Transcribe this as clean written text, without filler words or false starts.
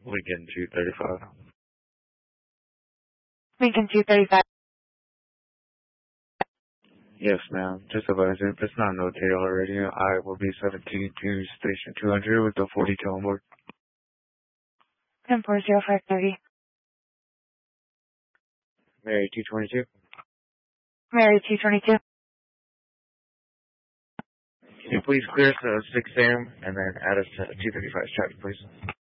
Lincoln 235. Lincoln 235. Yes, ma'am. Just advise you, if it's not notated already, I will be 17 to station 200 with the 42 on board. 10-40530. Mary 222. Mary 222. Can you please clear us to 6 a.m. and then add us to 235's traffic, please?